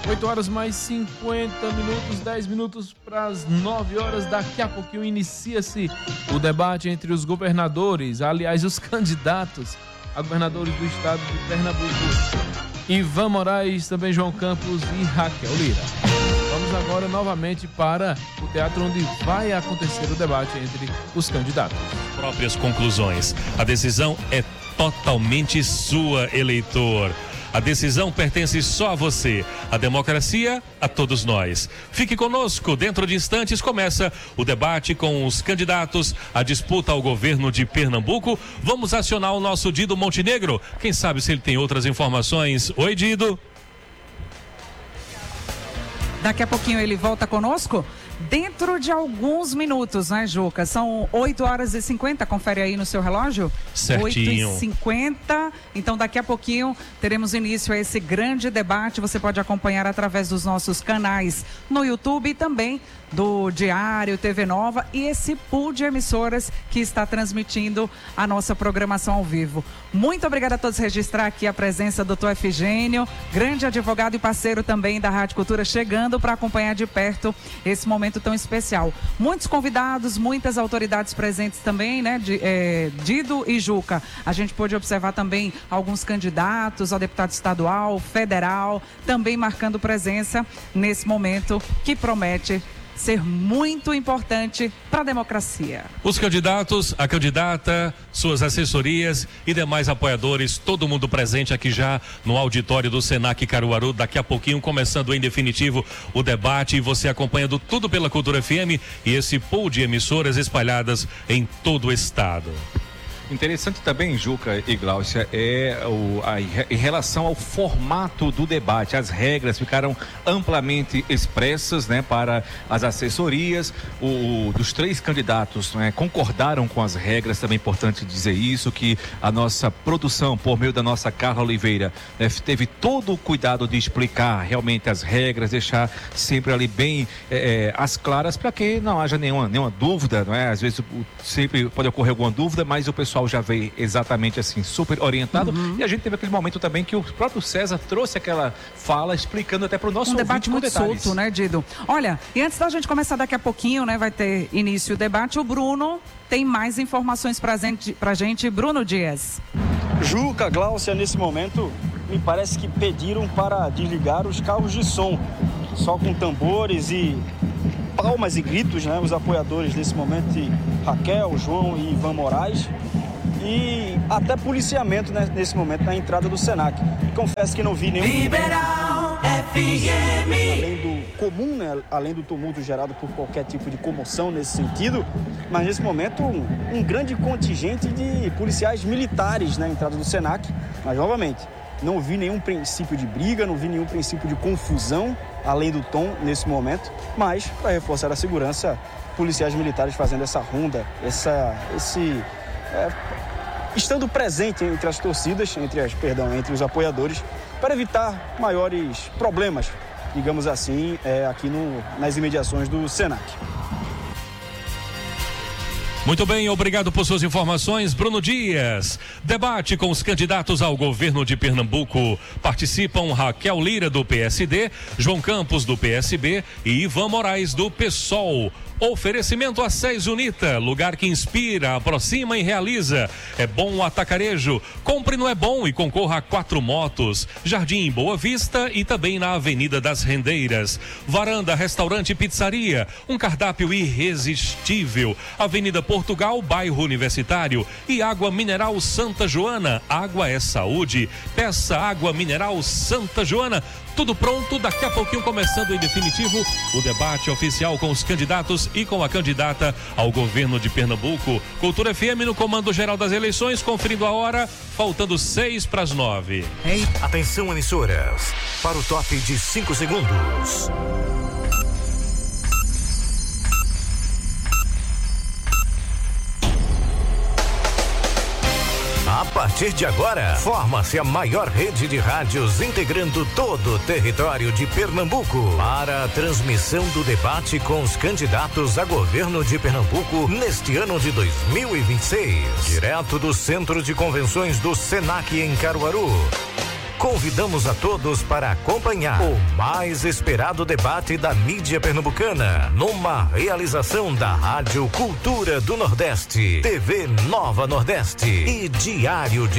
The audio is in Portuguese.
8 horas mais 50 minutos, 10 minutos para as 9 horas. Daqui a pouquinho inicia-se o debate entre os governadores, aliás, os candidatos a governadores do estado de Pernambuco. Ivan Moraes, também João Campos e Raquel Lira. Vamos agora novamente para o teatro onde vai acontecer o debate entre os candidatos. Próprias conclusões. A decisão é totalmente sua, eleitor. A decisão pertence só a você. A democracia, a todos nós. Fique conosco. Dentro de instantes começa o debate com os candidatos à disputa ao governo de Pernambuco. Vamos acionar o nosso Dido Montenegro. Quem sabe se ele tem outras informações. Oi, Dido. Daqui a pouquinho ele volta conosco. Dentro de alguns minutos, né, Juca? São 8 horas e 50, confere aí no seu relógio. Certinho. 8h50. Então, daqui a pouquinho teremos início a esse grande debate. Você pode acompanhar através dos nossos canais no YouTube e também do Diário, TV Nova e esse pool de emissoras que está transmitindo a nossa programação ao vivo. Muito obrigada a todos. Registrar aqui a presença do Dr. Efigênio, grande advogado e parceiro também da Rádio Cultura, chegando para acompanhar de perto esse momento tão especial. Muitos convidados, muitas autoridades presentes também, né? Dido e Juca. A gente pôde observar também alguns candidatos ao deputado estadual, federal, também marcando presença nesse momento que promete ser muito importante para a democracia. Os candidatos, a candidata, suas assessorias e demais apoiadores, todo mundo presente aqui já no auditório do Senac Caruaru. Daqui a pouquinho, começando em definitivo o debate, e você acompanhando tudo pela Cultura FM e esse pool de emissoras espalhadas em todo o estado. Interessante também, Juca e Gláucia, em relação ao formato do debate. As regras ficaram amplamente expressas, né, para as assessorias. Dos 3 candidatos, né, concordaram com as regras. Também é importante dizer isso, que a nossa produção, por meio da nossa Carla Oliveira, né, teve todo o cuidado de explicar realmente as regras, deixar sempre ali bem as claras, para que não haja nenhuma dúvida, não é? Às vezes sempre pode ocorrer alguma dúvida, mas o pessoal já veio exatamente assim, super orientado. E a gente teve aquele momento também que o próprio César trouxe aquela fala explicando até para o nosso ouvinte debate muito solto, né, Dido? Olha, e antes da gente começar daqui a pouquinho, né, vai ter início o debate, o Bruno tem mais informações pra gente. Bruno Dias. Juca, Gláucia, nesse momento, me parece que pediram para desligar os carros de som, só com tambores e palmas e gritos, né? Os apoiadores nesse momento de Raquel, João e Ivan Moraes, e até policiamento, né, nesse momento na entrada do Senac. Confesso que não vi nenhum Liberal FM. além do comum, né, além do tumulto gerado por qualquer tipo de comoção nesse sentido, mas nesse momento um grande contingente de policiais militares na entrada do Senac. Mas novamente, não vi nenhum princípio de briga, não vi nenhum princípio de confusão, além do tom nesse momento, mas para reforçar a segurança, policiais militares fazendo essa ronda, estando presente entre as torcidas, entre os apoiadores, para evitar maiores problemas, digamos assim, aqui nas imediações do Senac. Muito bem, obrigado por suas informações, Bruno Dias. Debate com os candidatos ao governo de Pernambuco. Participam Raquel Lira, do PSD, João Campos, do PSB e Ivan Moraes, do PSOL. Oferecimento a SES Unita, lugar que inspira, aproxima e realiza. É bom o atacarejo. Compre no É Bom e concorra a 4 motos. Jardim Boa Vista e também na Avenida das Rendeiras. Varanda, restaurante e pizzaria. Um cardápio irresistível. Avenida Portugal, bairro Universitário. E Água Mineral Santa Joana. Água é saúde. Peça Água Mineral Santa Joana. Tudo pronto, daqui a pouquinho começando em definitivo o debate oficial com os candidatos e com a candidata ao governo de Pernambuco. Cultura FM no comando geral das eleições, conferindo a hora, faltando 6 para as 9. Atenção, emissoras, para o top de 5 segundos. A partir de agora, forma-se a maior rede de rádios integrando todo o território de Pernambuco para a transmissão do debate com os candidatos a governo de Pernambuco neste ano de 2026. Direto do Centro de Convenções do Senac em Caruaru. Convidamos a todos para acompanhar o mais esperado debate da mídia pernambucana, numa realização da Rádio Cultura do Nordeste, TV Nova Nordeste e Diário de